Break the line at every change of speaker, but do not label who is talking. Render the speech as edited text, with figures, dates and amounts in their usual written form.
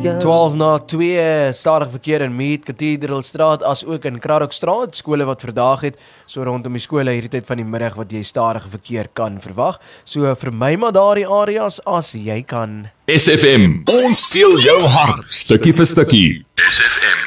12 na 2, stadig verkeer in Mead, Kathedralstraat, as ook in Kraddockstraat, skole wat verdaag het, so rondom die skole hierdie tyd van die middag wat jy stadige verkeer kan verwag. So vermy maar daardie areas as jy kan.
SFM, ons steel jou hart, stukkie vir stukkie. SFM.